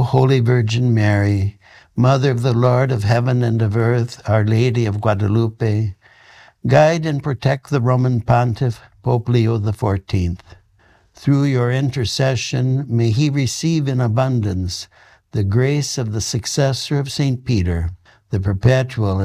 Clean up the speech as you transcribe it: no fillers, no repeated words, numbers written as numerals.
Holy Virgin Mary, Mother of the Lord of heaven and of earth, Our Lady of Guadalupe, guide and protect the Roman Pontiff, Pope Leo XIV. Through your intercession, may he receive in abundance the grace of the successor of St. Peter, the perpetual